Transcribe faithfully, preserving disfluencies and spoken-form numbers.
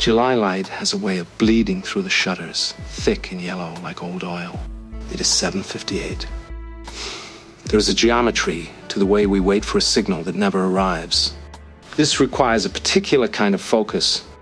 July light has a way of bleeding through the shutters, thick and yellow like old oil. It is seven fifty-eight. There is a geometry to the way we wait for a signal that never arrives. This requires a particular kind of focus